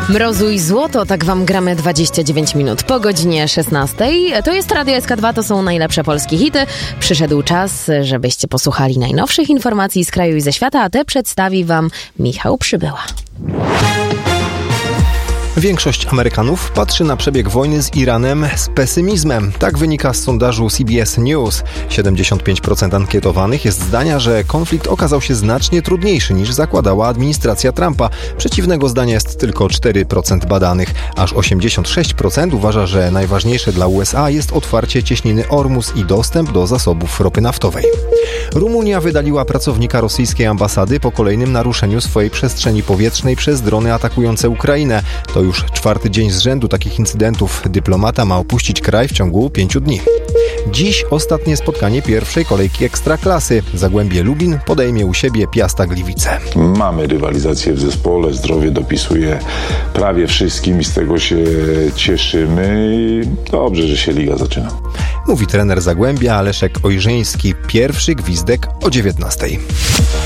Mrozu i złoto, tak wam gramy 29 minut po godzinie 16. To jest Radio SK2, to są najlepsze polskie hity. Przyszedł czas, żebyście posłuchali najnowszych informacji z kraju i ze świata, a te przedstawi wam Michał Przybyła. Większość Amerykanów patrzy na przebieg wojny z Iranem z pesymizmem. Tak wynika z sondażu CBS News. 75% ankietowanych jest zdania, że konflikt okazał się znacznie trudniejszy niż zakładała administracja Trumpa. Przeciwnego zdania jest tylko 4% badanych. Aż 86% uważa, że najważniejsze dla USA jest otwarcie cieśniny Ormus i dostęp do zasobów ropy naftowej. Rumunia wydaliła pracownika rosyjskiej ambasady po kolejnym naruszeniu swojej przestrzeni powietrznej przez drony atakujące Ukrainę. To już 4. dzień z rzędu takich incydentów. Dyplomata ma opuścić kraj w ciągu 5 dni. Dziś ostatnie spotkanie pierwszej kolejki Ekstraklasy. Zagłębie Lubin podejmie u siebie Piasta Gliwice. Mamy rywalizację w zespole, zdrowie dopisuje prawie wszystkim i z tego się cieszymy i dobrze, że się liga zaczyna. Mówi trener Zagłębia Leszek Ojrzeński. Pierwszy gwizdek o 19:00.